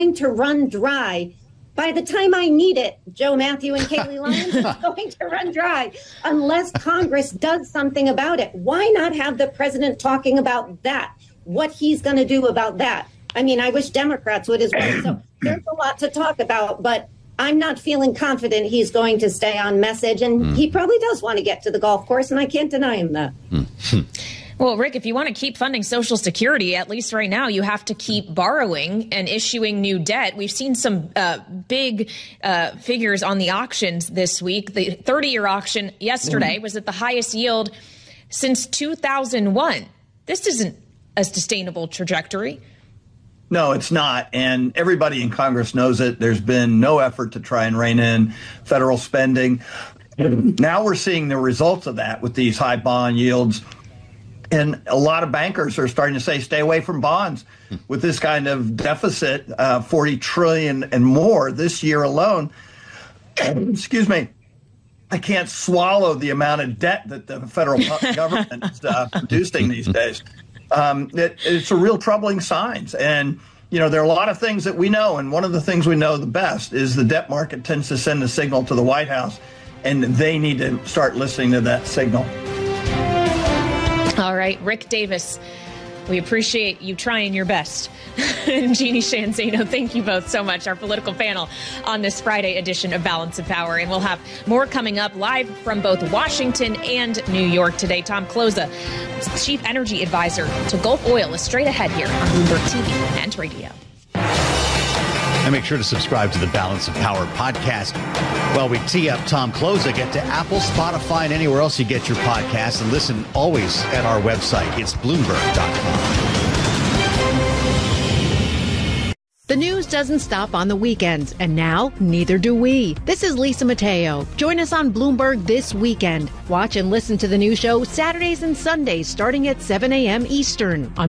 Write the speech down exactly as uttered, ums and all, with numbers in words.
to run dry. By the time I need it, Joe Matthew and Kaylee Lyons, is going to run dry unless Congress does something about it. Why not have the president talking about that, what he's going to do about that? I mean, I wish Democrats would as well. So there's a lot to talk about, but I'm not feeling confident he's going to stay on message. And mm. he probably does want to get to the golf course, and I can't deny him that. Mm. Well, Rick, if you want to keep funding Social Security, at least right now, you have to keep borrowing and issuing new debt. We've seen some uh, big uh, figures on the auctions this week. The thirty-year auction yesterday mm. was at the highest yield since two thousand one. This isn't a sustainable trajectory. No, it's not. And everybody in Congress knows it. There's been no effort to try and rein in federal spending. Now we're seeing the results of that with these high bond yields. And a lot of bankers are starting to say, stay away from bonds. With this kind of deficit, uh, forty trillion dollars and more this year alone, excuse me, I can't swallow the amount of debt that the federal government is uh, producing these days. Um, it, it's a real troubling signs. And, you know, there are a lot of things that we know. And one of the things we know the best is the debt market tends to send a signal to the White House, and they need to start listening to that signal. All right, Rick Davis, we appreciate you trying your best. And Jeannie Sheehan Zaino, thank you both so much, our political panel on this Friday edition of Balance of Power. And we'll have more coming up live from both Washington and New York today. Tom Kloza, Chief Energy Advisor to Gulf Oil, is straight ahead here on Bloomberg T V and radio. And make sure to subscribe to the Balance of Power podcast. While we tee up Tom Kloza, get to Apple, Spotify, and anywhere else you get your podcasts, and listen always at our website. It's Bloomberg dot com. The news doesn't stop on the weekends, and now neither do we. This is Lisa Mateo. Join us on Bloomberg this weekend. Watch and listen to the new show Saturdays and Sundays starting at seven a.m. Eastern on